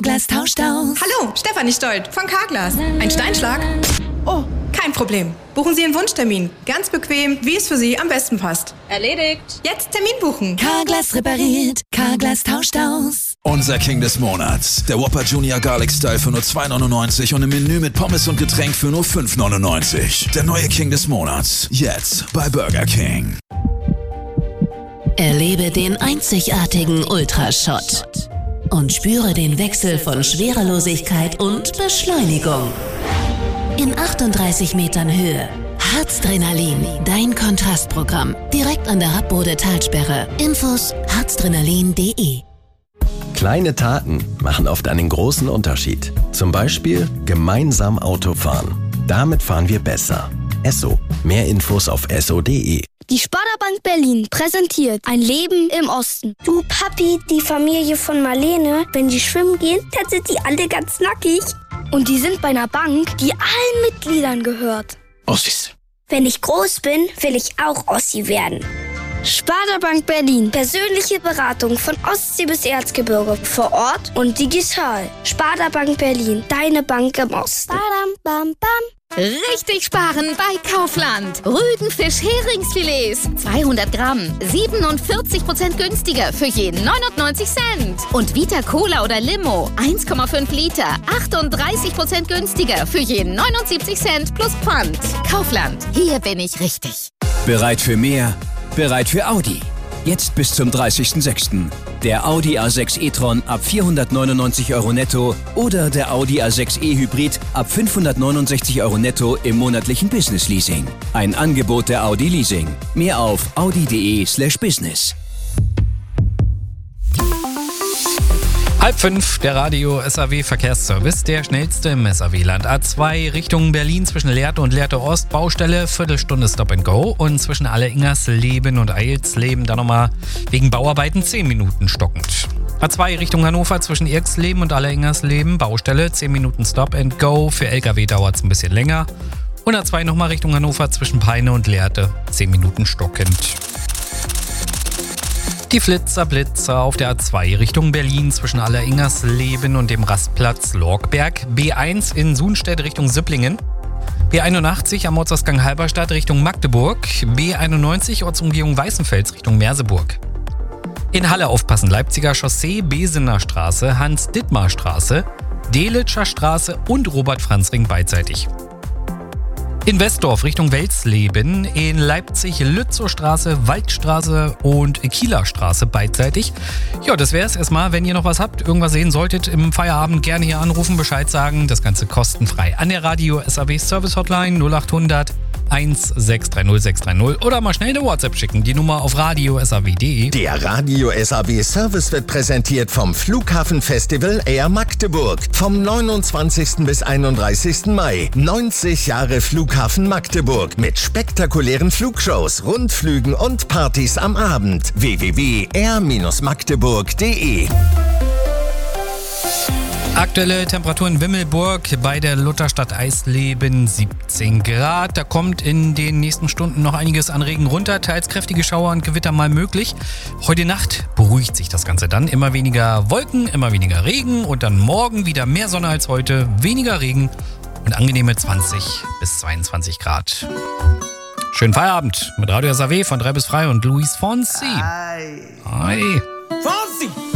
Carglass tauscht aus. Hallo, Stefanie Stolt von Carglass. Ein Steinschlag? Oh, kein Problem. Buchen Sie Ihren Wunschtermin. Ganz bequem, wie es für Sie am besten passt. Erledigt. Jetzt Termin buchen. Carglass repariert. Carglass tauscht aus. Unser King des Monats. Der Whopper Junior Garlic Style für nur 2,99 und im Menü mit Pommes und Getränk für nur 5,99. Der neue King des Monats. Jetzt bei Burger King. Erlebe den einzigartigen Ultrashot und spüre den Wechsel von Schwerelosigkeit und Beschleunigung. In 38 Metern Höhe. Harzdrenalin, dein Kontrastprogramm. Direkt an der Happbode-Talsperre. Infos harzdrenalin.de. Kleine Taten machen oft einen großen Unterschied. Zum Beispiel gemeinsam Auto fahren. Damit fahren wir besser. Esso. Mehr Infos auf esso.de. Die Sparda-Bank Berlin präsentiert ein Leben im Osten. Du Papi, die Familie von Marlene, wenn die schwimmen gehen, dann sind die alle ganz nackig. Und die sind bei einer Bank, die allen Mitgliedern gehört. Ossis. Wenn ich groß bin, will ich auch Ossi werden. Sparda-Bank Berlin. Persönliche Beratung von Ostsee bis Erzgebirge. Vor Ort und digital. Sparda-Bank Berlin. Deine Bank im Osten. Badam, bam, bam. Richtig sparen bei Kaufland. Rügenfisch-Heringsfilets. 200 Gramm. 47% günstiger für jeden 99 Cent. Und Vita Cola oder Limo. 1,5 Liter. 38% günstiger für jeden 79 Cent plus Pfand. Kaufland. Hier bin ich richtig. Bereit für mehr? Bereit für Audi. Jetzt bis zum 30.06. Der Audi A6 e-tron ab 499 € netto oder der Audi A6 e-Hybrid ab 569 € netto im monatlichen Business-Leasing. Ein Angebot der Audi Leasing. Mehr auf audi.de/business. 4:30, der Radio-SAW-Verkehrsservice, der schnellste im SAW-Land. A2 Richtung Berlin zwischen Lehrte und Lehrte Ost, Baustelle, Viertelstunde Stop and Go. Und zwischen Alle-Ingersleben und Eilsleben dann nochmal wegen Bauarbeiten 10 Minuten stockend. A2 Richtung Hannover zwischen Irksleben und Alle-Ingersleben, Baustelle, 10 Minuten Stop and Go. Für LKW dauert es ein bisschen länger. Und A2 nochmal Richtung Hannover zwischen Peine und Lehrte, 10 Minuten stockend. Die Flitzer-Blitzer auf der A2 Richtung Berlin zwischen Alle-Ingersleben und dem Rastplatz Lorgberg. B1 in Sunstedt Richtung Sipplingen. B81 am Ortsausgang Halberstadt Richtung Magdeburg. B91 Ortsumgehung Weißenfels Richtung Merseburg. In Halle aufpassen, Leipziger Chaussee, Besener Straße, Hans-Dittmar-Straße, Delitscher Straße und Robert-Franz-Ring beidseitig. In Westdorf Richtung Welsleben, in Leipzig Lützow Straße, Waldstraße und Kieler Straße beidseitig. Ja, das wäre es erstmal. Wenn ihr noch was habt, irgendwas sehen solltet im Feierabend, gerne hier anrufen, Bescheid sagen. Das Ganze kostenfrei an der Radio SAW Service Hotline 0800 1630 630 oder mal schnell eine WhatsApp schicken. Die Nummer auf radio.saw.de. Der Radio SAW Service wird präsentiert vom Flughafenfestival Air Magdeburg. Vom 29. bis 31. Mai. 90 Jahre Flughafen Magdeburg mit spektakulären Flugshows, Rundflügen und Partys am Abend. www.air-magdeburg.de. Aktuelle Temperatur in Wimmelburg bei der Lutherstadt Eisleben 17 Grad. Da kommt in den nächsten Stunden noch einiges an Regen runter. Teils kräftige Schauer und Gewitter mal möglich. Heute Nacht beruhigt sich das Ganze dann. Immer weniger Wolken, immer weniger Regen und dann morgen wieder mehr Sonne als heute. Weniger Regen und angenehme 20 bis 22 Grad. Schönen Feierabend mit Radio SAW von 3 bis 3 und Luis Fonsi. Hi. Fonsi!